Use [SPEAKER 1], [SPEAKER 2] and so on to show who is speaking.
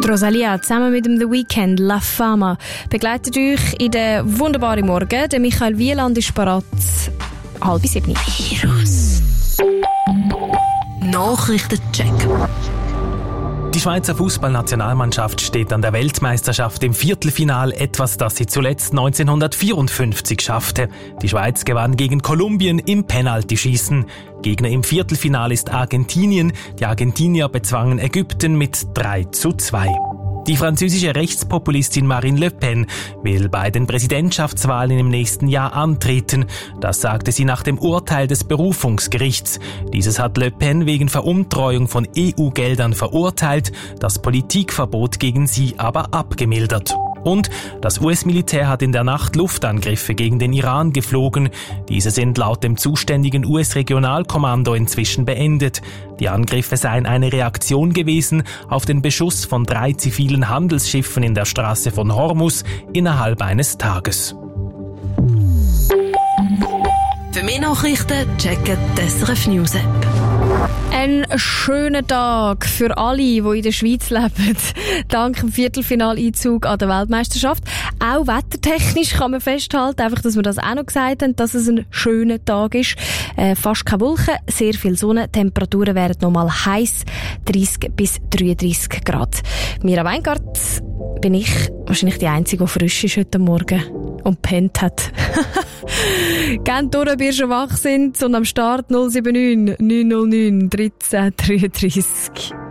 [SPEAKER 1] Rosalia zusammen mit dem The Weeknd, La Fama, begleitet euch in den wunderbaren Morgen. Der Michael Wieland ist bereit. 6:30. Virus. Nachrichtencheck.
[SPEAKER 2] Die Schweizer Fußballnationalmannschaft steht an der Weltmeisterschaft im Viertelfinal, etwas, das sie zuletzt 1954 schaffte. Die Schweiz gewann gegen Kolumbien im Penaltyschießen. Gegner im Viertelfinal ist Argentinien. Die Argentinier bezwangen Ägypten mit 3:2. Die französische Rechtspopulistin Marine Le Pen will bei den Präsidentschaftswahlen im nächsten Jahr antreten. Das sagte sie nach dem Urteil des Berufungsgerichts. Dieses hat Le Pen wegen Veruntreuung von EU-Geldern verurteilt, das Politikverbot gegen sie aber abgemildert. Und das US-Militär hat in der Nacht Luftangriffe gegen den Iran geflogen. Diese sind laut dem zuständigen US-Regionalkommando inzwischen beendet. Die Angriffe seien eine Reaktion gewesen auf den Beschuss von 3 zivilen Handelsschiffen in der Straße von Hormuz innerhalb eines Tages.
[SPEAKER 3] Für mehr Nachrichten checken die SRF News App.
[SPEAKER 1] Ein schöner Tag für alle, die in der Schweiz leben. Dank dem Viertelfinaleinzug an der Weltmeisterschaft. Auch wettertechnisch kann man festhalten, einfach, dass wir das auch noch gesagt haben, dass es ein schöner Tag ist. Fast keine Wolken, sehr viel Sonne. Temperaturen werden nochmal heiß, 30 bis 33 Grad. Mira Weingart bin ich wahrscheinlich die Einzige, die frisch ist heute Morgen und pennt hat. Geht durch, ob ihr schon wach sind und am Start 079 909 13 33.